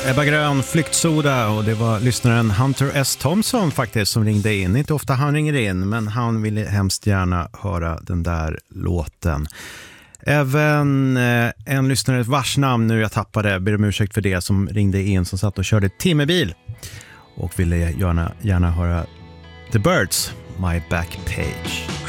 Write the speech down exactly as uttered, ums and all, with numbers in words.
Ebba Grön, Flyktsoda, och det var lyssnaren Hunter S. Thompson faktiskt som ringde in. Inte ofta han ringer in, men han ville hemskt gärna höra den där låten. Även eh, en lyssnare vars namn nu jag tappade, ber om ursäkt för det, som ringde in, som satt och körde timmerbil och ville gärna, gärna höra The Birds, My Back Page.